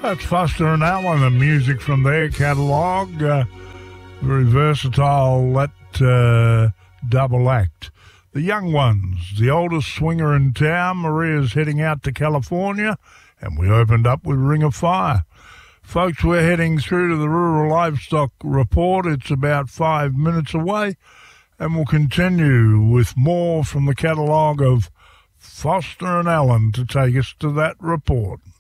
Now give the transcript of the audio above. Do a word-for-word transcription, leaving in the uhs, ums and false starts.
That's Foster and Allen, and music from their catalogue. Uh, very versatile, that uh, double act. The Young Ones, the oldest swinger in town. Maria's heading out to California, and we opened up with Ring of Fire. Folks, we're heading through to the Rural Livestock Report. It's about five minutes away, and we'll continue with more from the catalogue of Foster and Allen to take us to that report.